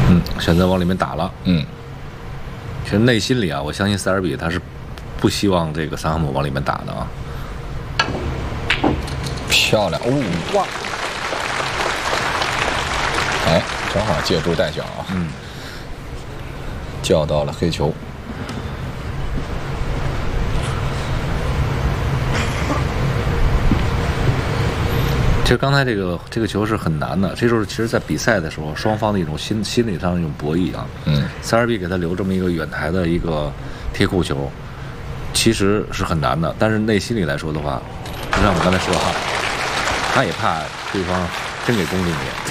选择往里面打了。其实内心里啊，我相信塞尔比他是不希望这个萨哈姆往里面打的啊。 漂亮，哇！哎，正好借助带脚啊，叫到了黑球。 其实刚才这个球是很难的，这就是其实在比赛的时候双方的一种心理上的一种博弈啊。塞尔比给他留这么一个远台的一个贴库球，其实是很难的，但是内心里来说的话，就像我刚才说的话，他也怕对方真给攻进去。